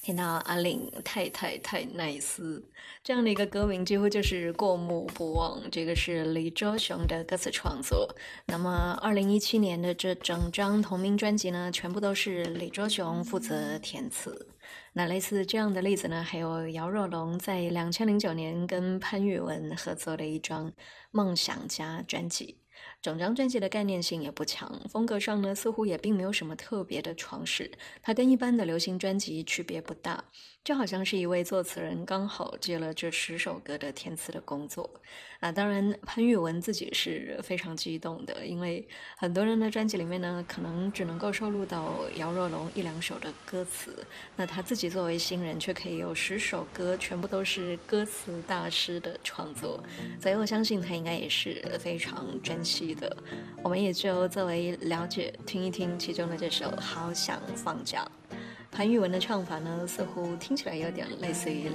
听到阿令太 nice 这样的一个歌名，几乎就是过目不忘。这个是李周雄的歌词创作。那么2017年的这整张同名专辑呢，全部都是李周雄负责填词。那类似这样的例子呢，还有姚若龙在2009年跟潘越文合作的一张《梦想家》专辑。整张专辑的概念性也不强，风格上呢似乎也并没有什么特别的创饰，它跟一般的流行专辑区别不大，就好像是一位作词人刚好接了这10首歌的填词的工作。当然潘越文自己是非常激动的，因为很多人的专辑里面呢，可能只能够收录到姚若龙1-2首的歌词，那他自己作为新人却可以有10首歌全部都是歌词大师的创作，所以我相信他应该也是非常珍惜的。我们也就作为了解听一听其中的这首《好想放假》。潘越文的唱法呢，似乎听起来有点类似于